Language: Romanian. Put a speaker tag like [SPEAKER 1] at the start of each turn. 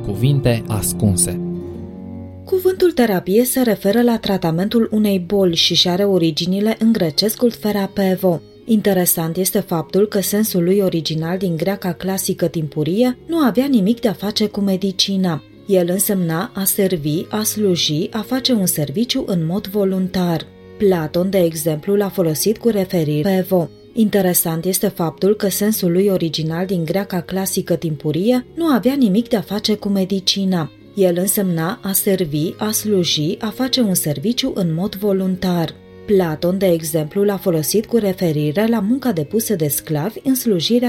[SPEAKER 1] cuvinte ascunse.
[SPEAKER 2] Cuvântul terapie se referă la tratamentul unei boli și are originile în grecescul therapevo. Interesant este faptul că sensul lui original din greaca clasică timpurie nu avea nimic de a face cu medicina. El însemna a servi, a sluji, a face un serviciu în mod voluntar. Platon, de exemplu, l-a folosit cu referire pevo. Interesant este faptul că sensul lui original din greaca clasică timpurie nu avea nimic de a face cu medicina. El însemna a servi, a sluji, a face un serviciu în mod voluntar. Platon, de exemplu, l-a folosit cu referire la munca depusă de sclavi în slujirea